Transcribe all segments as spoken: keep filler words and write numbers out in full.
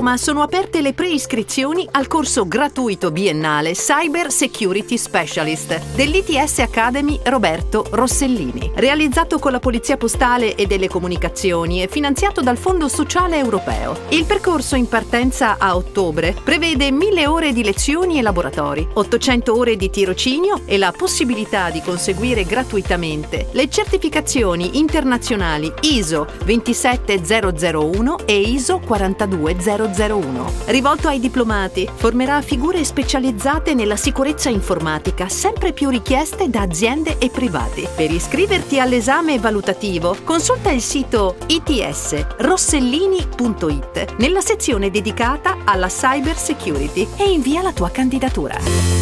Roma sono aperte le preiscrizioni al corso gratuito biennale Cyber Security Specialist dell'I T S Academy Roberto Rossellini, realizzato con la Polizia Postale e delle Comunicazioni e finanziato dal Fondo Sociale Europeo. Il percorso in partenza a ottobre prevede mille ore di lezioni e laboratori, ottocento ore di tirocinio e la possibilità di conseguire gratuitamente le certificazioni internazionali I S O ventisettemilauno e I S O quarantaduemilauno. Rivolto ai diplomati, formerà figure specializzate nella sicurezza informatica, sempre più richieste da aziende e privati. Per iscriverti all'esame valutativo, consulta il sito i t s rossellini punto i t nella sezione dedicata alla cyber security e invia la tua candidatura.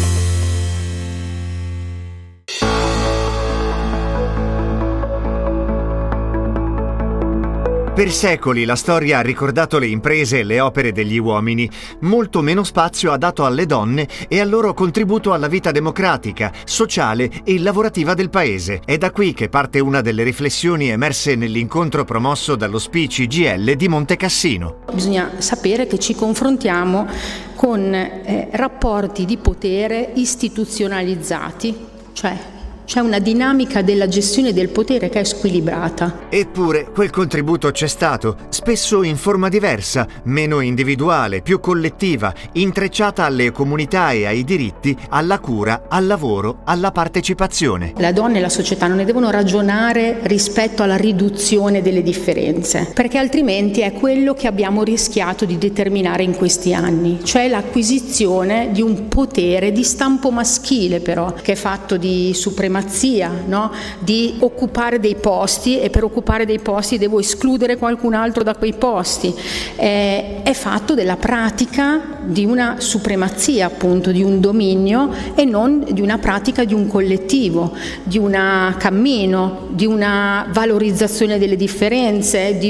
Per secoli la storia ha ricordato le imprese e le opere degli uomini, molto meno spazio ha dato alle donne e al loro contributo alla vita democratica, sociale e lavorativa del paese. È da qui che parte una delle riflessioni emerse nell'incontro promosso dallo S P I C G I L di Montecassino. Bisogna sapere che ci confrontiamo con eh, rapporti di potere istituzionalizzati, cioè c'è una dinamica della gestione del potere che è squilibrata. Eppure quel contributo c'è stato, spesso in forma diversa, meno individuale, più collettiva, intrecciata alle comunità e ai diritti, alla cura, al lavoro, alla partecipazione. La donna e la società non ne devono ragionare rispetto alla riduzione delle differenze, perché altrimenti è quello che abbiamo rischiato di determinare in questi anni, cioè l'acquisizione di un potere di stampo maschile, però, che è fatto di supremazia, no? Di occupare dei posti, e per occupare dei posti devo escludere qualcun altro da quei posti. Eh, è fatto della pratica di una supremazia, appunto, di un dominio e non di una pratica di un collettivo, di un cammino, di una valorizzazione delle differenze, di